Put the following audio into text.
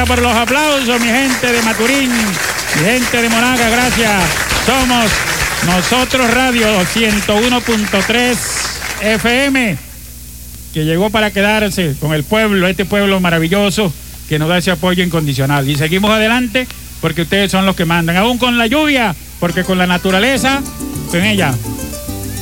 Gracias por los aplausos, mi gente de Maturín, mi gente de Monaga, gracias. Somos Nosotros Radio 101.3 FM, que llegó para quedarse con el pueblo, este pueblo maravilloso que nos da ese apoyo incondicional. Y seguimos adelante porque ustedes son los que mandan, aún con la lluvia, porque con la naturaleza, con ella